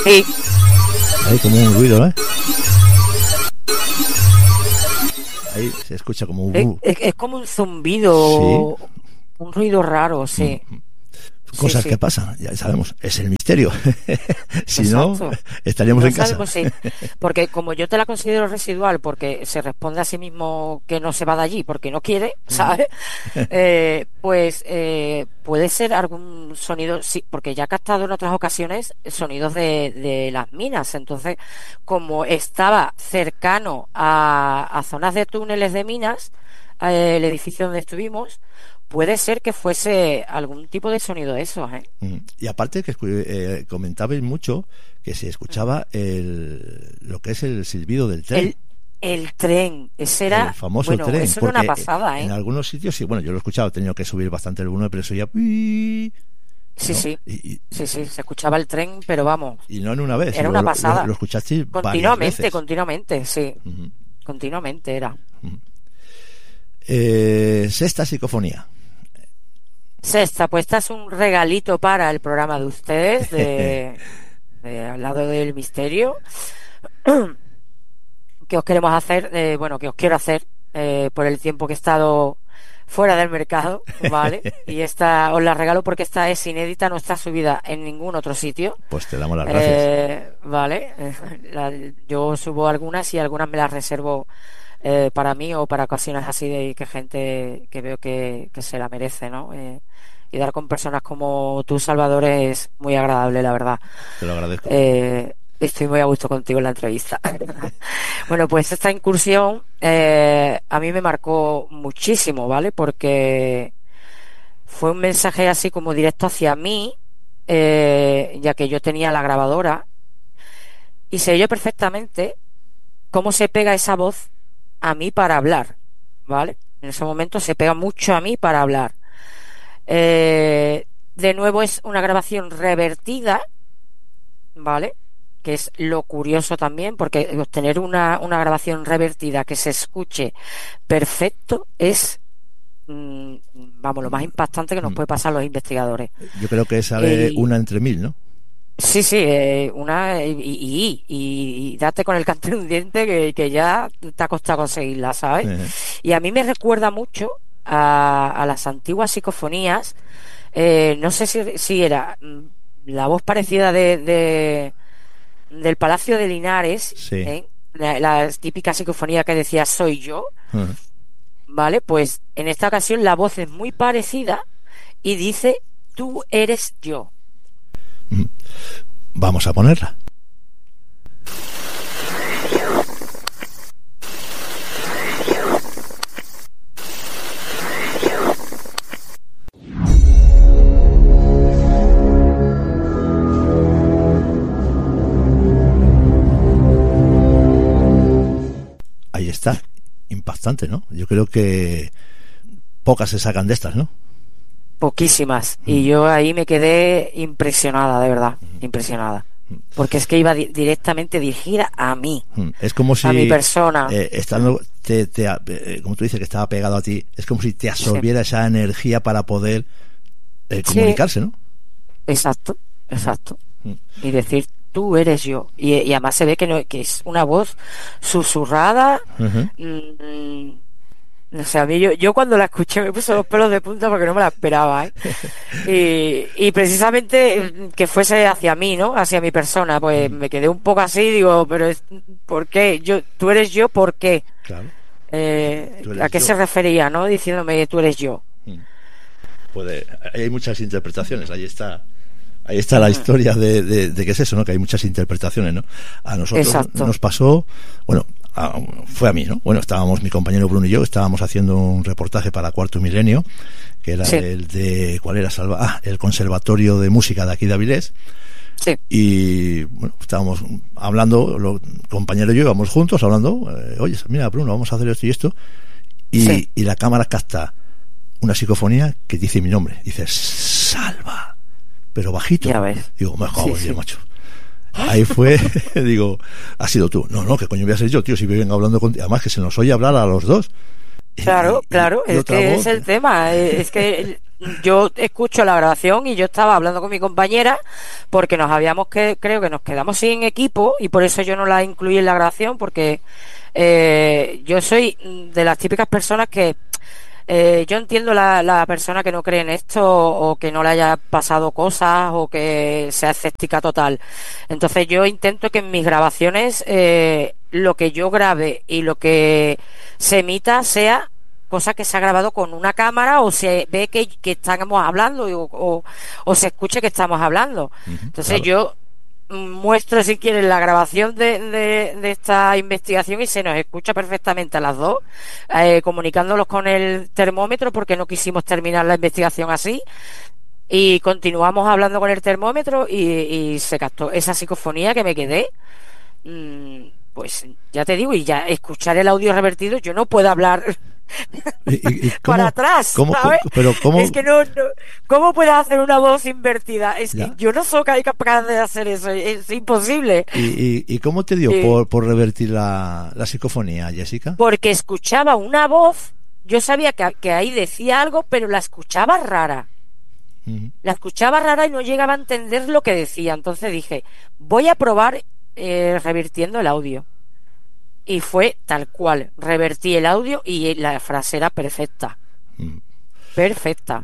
Sí. Hay como un ruido, ¿eh? Ahí se escucha como un... Es como un zumbido, Sí. un ruido raro, sí. Cosas Sí. que pasan, ya sabemos, es el misterio. Si Exacto. no, estaríamos No en casa. sabemos si, porque como yo te la considero residual, porque se responde a sí mismo que no se va de allí porque no quiere, ¿sabes? Puede ser algún sonido, sí, porque ya he captado en otras ocasiones sonidos de las minas. Entonces, como estaba cercano a zonas de túneles de minas, el edificio donde estuvimos, puede ser que fuese algún tipo de sonido de esos, ¿eh? Y aparte que comentabais mucho que se escuchaba lo que es el silbido del tren. El tren, ese El era, famoso bueno, tren, eso era una porque pasada, en ¿eh? algunos sitios, sí, bueno, yo lo he escuchado, he tenido que subir bastante el volumen, pero eso ya... Sí, ¿no? sí, sí, se escuchaba el tren, pero vamos, Y no en una vez, era una pasada. lo escuchaste varias veces. Continuamente, sí, Uh-huh. continuamente era. Uh-huh. Sexta psicofonía. Sexta, pues esta es un regalito para el programa de ustedes, al lado del misterio, que os queremos hacer, que os quiero hacer por el tiempo que he estado fuera del mercado, ¿vale? Y esta os la regalo porque esta es inédita, no está subida en ningún otro sitio. Pues te damos las gracias. Vale, yo subo algunas y algunas me las reservo para mí o para ocasiones así de que gente que veo que se la merece, ¿no? Y dar con personas como tú, Salvador, es muy agradable, la verdad. Te lo agradezco. Estoy muy a gusto contigo en la entrevista. Bueno, pues esta incursión a mí me marcó muchísimo, ¿vale? Porque fue un mensaje así como directo hacia mí, ya que yo tenía la grabadora y sé yo perfectamente cómo se pega esa voz a mí para hablar, ¿vale? En ese momento se pega mucho a mí para hablar. De nuevo es una grabación revertida, ¿vale? Que es lo curioso también, porque obtener una grabación revertida que se escuche perfecto es, vamos, lo más impactante que nos puede pasar a los investigadores. Yo creo que sale una entre mil, ¿no? Sí, una y date con el canto de un diente que ya te ha costado conseguirla, ¿sabes? Y a mí me recuerda mucho a las antiguas psicofonías. No sé si era la voz parecida del Palacio de Linares, sí. La típica psicofonía que decía soy yo, ¿vale? Pues en esta ocasión la voz es muy parecida y dice tú eres yo. Vamos a ponerla. Ahí está, impactante, ¿no? Yo creo que pocas se sacan de estas, ¿no? Poquísimas. Y yo ahí me quedé impresionada, de verdad, impresionada. Porque es que iba directamente dirigida a mí. Es como si... a mi persona. Estando, como tú dices, que estaba pegado a ti, es como si te absorbiera esa energía para poder comunicarse, ¿no? Exacto. Y decir, tú eres yo. Y además se ve que es una voz susurrada. O sea, a mí yo cuando la escuché me puse los pelos de punta porque no me la esperaba, ¿eh? Y precisamente que fuese hacia mí, ¿no? Hacia mi persona, pues me quedé un poco así, digo, pero ¿por qué? Tú eres yo, ¿por qué? Claro. ¿A qué se refería, no? Diciéndome tú eres yo. Hay muchas interpretaciones, ahí está la historia de qué es eso, ¿no? Que hay muchas interpretaciones, ¿no? A nosotros nos pasó, bueno, fue a mí, ¿no? Bueno, mi compañero Bruno y yo estábamos haciendo un reportaje para Cuarto Milenio, que era el de, ¿cuál era? El Conservatorio de Música de aquí de Avilés. Sí. Y bueno, estábamos hablando, compañero y yo íbamos juntos hablando, oye, mira Bruno, vamos a hacer esto y esto, y la cámara capta una psicofonía que dice mi nombre, dice Salva, pero bajito. Ya ves. Digo, me cago en Dios, macho. Ahí fue, digo, has sido tú. No, ¿qué coño voy a ser yo, tío? Si me vengo hablando contigo. Además que se nos oye hablar a los dos. Claro, es que voz, es el tema. Es que yo escucho la grabación y yo estaba hablando con mi compañera porque creo que nos quedamos sin equipo y por eso yo no la incluí en la grabación porque yo soy de las típicas personas que yo entiendo la persona que no cree en esto o que no le haya pasado cosas o que sea escéptica total. Entonces yo intento que en mis grabaciones lo que yo grabe y lo que se emita sea cosa que se ha grabado con una cámara o se ve que estamos hablando o se escuche que estamos hablando. Entonces claro. yo muestro si quieren la grabación de esta investigación y se nos escucha perfectamente a las dos, comunicándolos con el termómetro porque no quisimos terminar la investigación así y continuamos hablando con el termómetro y se captó esa psicofonía que me quedé. Pues ya te digo, y ya escuchar el audio revertido, yo no puedo hablar ¿Y para atrás, ¿sabes? Pero ¿cómo? Es que no, ¿cómo puedes hacer una voz invertida? Es Ya. que yo no soy capaz de hacer eso, es imposible. ¿Y cómo te dio por revertir la psicofonía, Jessica? Porque escuchaba una voz, yo sabía que ahí decía algo, pero la escuchaba rara. La escuchaba rara y no llegaba a entender lo que decía. Entonces dije, voy a probar revirtiendo el audio. Y fue tal cual, revertí el audio y la frase era perfecta. Perfecta.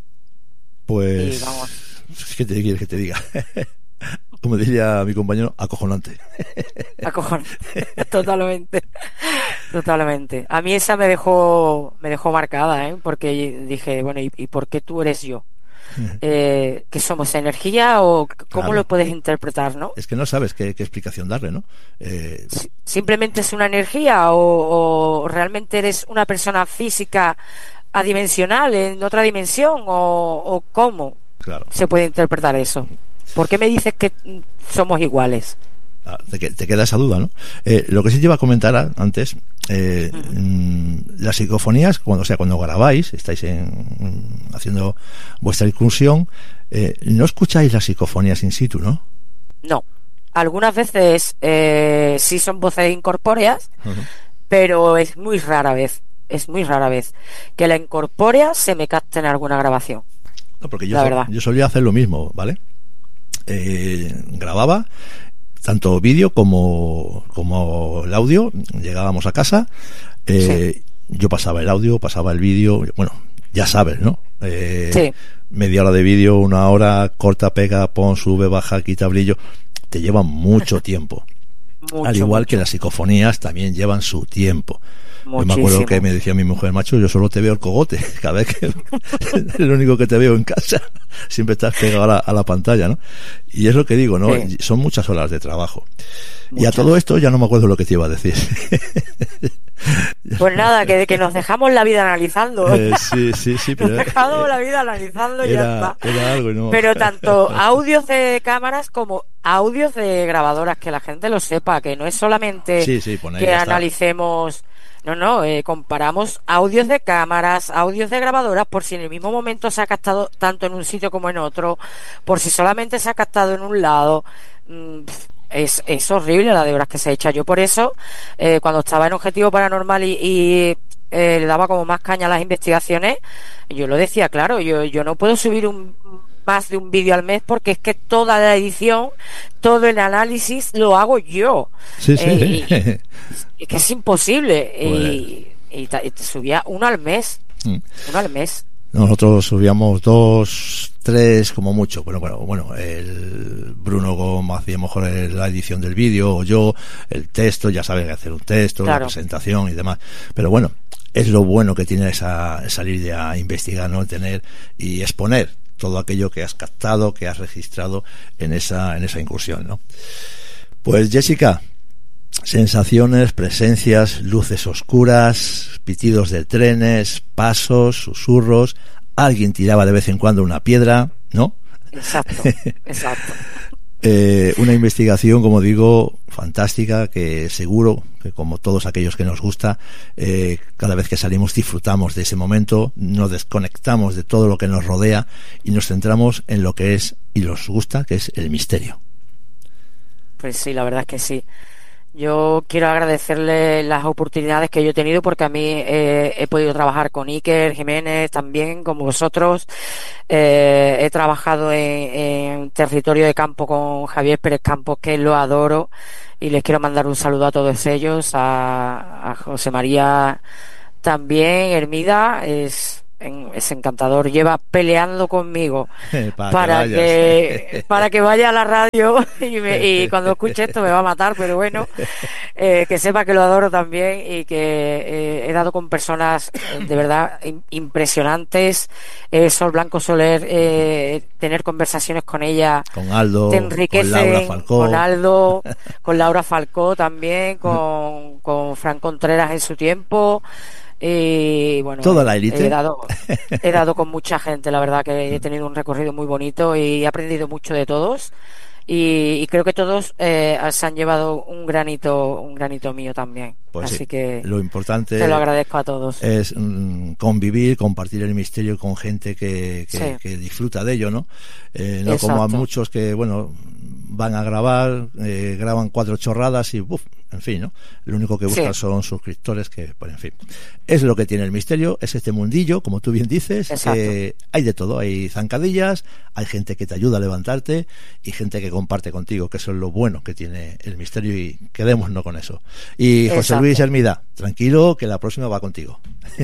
Pues, y vamos. ¿qué te quieres que te diga? Como diría mi compañero, acojonante. Acojonante. Totalmente. Totalmente. A mí esa me dejó marcada, porque dije, bueno, ¿y por qué tú eres yo? ¿Que somos energía o cómo Claro. lo puedes interpretar, no? Es que no sabes qué explicación darle, ¿no? ¿Simplemente es una energía o realmente eres una persona física adimensional en otra dimensión o cómo Claro. se puede interpretar eso? ¿Por qué me dices que somos iguales? Te queda esa duda, ¿no? Lo que sí te iba a comentar antes, las psicofonías, cuando grabáis, estáis haciendo vuestra incursión, no escucháis las psicofonías in situ, ¿no? No. Algunas veces sí son voces incorpóreas, pero es muy rara vez que la incorpórea se me capte en alguna grabación. No, porque yo solía hacer lo mismo, ¿vale? Grababa tanto vídeo como el audio, llegábamos a casa, Sí. yo pasaba el audio, pasaba el vídeo, bueno, ya sabes, ¿no? Sí. Media hora de vídeo, una hora, corta, pega, pon, sube, baja, quita brillo, te llevan mucho tiempo. Al igual que las psicofonías también llevan su tiempo. Yo me acuerdo que me decía mi mujer, macho, yo solo te veo el cogote, cada vez que es lo único que te veo en casa, siempre estás pegado a la pantalla, ¿no? Y es lo que digo, ¿no? Sí. Son muchas horas de trabajo. Muchas. Y a todo esto ya no me acuerdo lo que te iba a decir. Pues nada, que nos dejamos la vida analizando. Sí, pero nos dejamos la vida analizando y ya está. Era algo, ¿no? Pero tanto audios de cámaras como audios de grabadoras, que la gente lo sepa, que no es solamente que analicemos. No, comparamos audios de cámaras, audios de grabadoras, por si en el mismo momento se ha captado tanto en un sitio como en otro, por si solamente se ha captado en un lado. Es horrible la de horas que se echa. Yo por eso, cuando estaba en Objetivo Paranormal y le daba como más caña a las investigaciones, yo lo decía claro, yo no puedo subir más de un vídeo al mes porque es que toda la edición, todo el análisis lo hago yo. Sí. Es que es imposible. Pues... y te subía uno al mes. Uno al mes. Nosotros subíamos 2, 3 como mucho. Bueno, el Bruno Gómez hacía mejor la edición del vídeo, o yo, el texto, ya sabes hacer un texto, claro. La presentación y demás. Pero bueno, es lo bueno que tiene salir a investigar, ¿no? Tener y exponer todo aquello que has captado, que has registrado en esa incursión, ¿no? Pues Jessica, sensaciones, presencias, luces oscuras, pitidos de trenes, pasos, susurros, alguien tiraba de vez en cuando una piedra, ¿no? Exacto. Una investigación, como digo, fantástica, que seguro que como todos aquellos que nos gusta, cada vez que salimos disfrutamos de ese momento, nos desconectamos de todo lo que nos rodea y nos centramos en lo que es y nos gusta, que es el misterio. Pues sí, la verdad es que sí. Yo quiero agradecerle las oportunidades que yo he tenido, porque a mí he podido trabajar con Iker Jiménez también, como vosotros. He trabajado en territorio de campo con Javier Pérez Campos, que lo adoro, y les quiero mandar un saludo a todos ellos, a José María también, Hermida, es encantador, lleva peleando conmigo para que vaya a la radio y cuando escuche esto me va a matar, pero bueno, que sepa que lo adoro también, y que he dado con personas de verdad impresionantes. Sol Blanco Soler, tener conversaciones con ella, con Aldo, te enriquecen, con Laura Falcó, con Aldo, con Laura Falcó también, con Fran Contreras en su tiempo. Y bueno, toda la élite. He dado con mucha gente, la verdad que he tenido un recorrido muy bonito y he aprendido mucho de todos, y creo que todos se han llevado un granito mío también. Pues así sí, que lo importante te lo agradezco a todos. Es convivir, compartir el misterio con gente que disfruta de ello, ¿no? No como a muchos que, bueno, van a grabar, graban 4 chorradas y en fin, ¿no? Lo único que buscan son suscriptores, que, bueno, en fin. Es lo que tiene el misterio, es este mundillo, como tú bien dices, hay de todo, hay zancadillas, hay gente que te ayuda a levantarte y gente que comparte contigo, que eso es lo bueno que tiene el misterio, y quedémonos con eso. Y José Luis Hermida, tranquilo, que la próxima va contigo.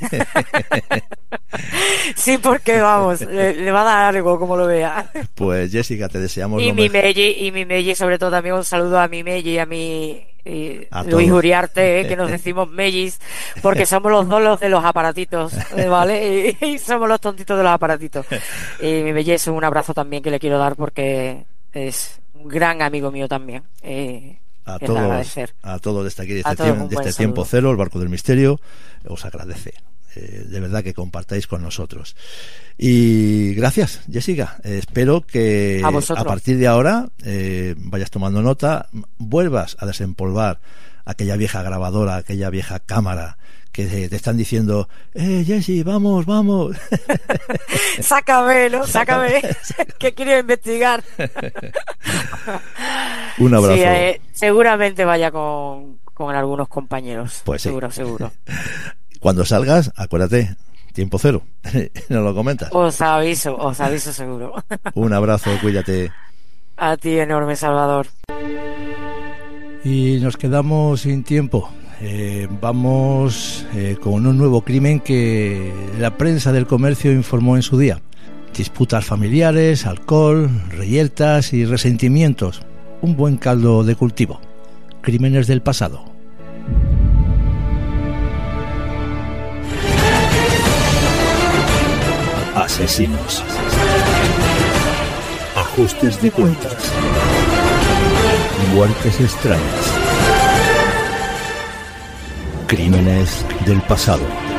Sí, porque vamos, le va a dar algo como lo vea. Pues Jessica, te deseamos y mi Melli, sobre todo también un saludo a mi Melli y a mi Luis Uriarte, que nos decimos Mellis, porque somos los dos los de los aparatitos, ¿vale? Y somos los tontitos de los aparatitos. Y mi Melli, es un abrazo también que le quiero dar, porque es un gran amigo mío también. A todos desde aquí, de este tiempo cero, el Barco del Misterio, os agradece de verdad que compartáis con nosotros. Y gracias, Jessica. Espero que a partir de ahora vayas tomando nota, vuelvas a desempolvar aquella vieja grabadora, aquella vieja cámara que te están diciendo, Jessy, vamos. Sácame, que quiero investigar. Un abrazo. Sí, seguramente vaya con algunos compañeros. Pues sí. Seguro. Cuando salgas, acuérdate, tiempo cero. Nos lo comentas. Os aviso seguro. Un abrazo, cuídate. A ti, enorme, Salvador. Y nos quedamos sin tiempo. Vamos con un nuevo crimen que la prensa del comercio informó en su día. Disputas familiares, alcohol, reyertas y resentimientos. Un buen caldo de cultivo. Crímenes del pasado. Asesinos. Ajustes de cuentas. Muertes extrañas. Crímenes del pasado.